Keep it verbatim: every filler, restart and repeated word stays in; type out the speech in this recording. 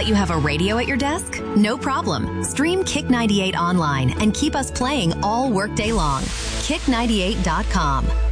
But you have a radio at your desk? No problem. Stream Kick ninety-eight online and keep us playing all workday long. kick ninety-eight dot com.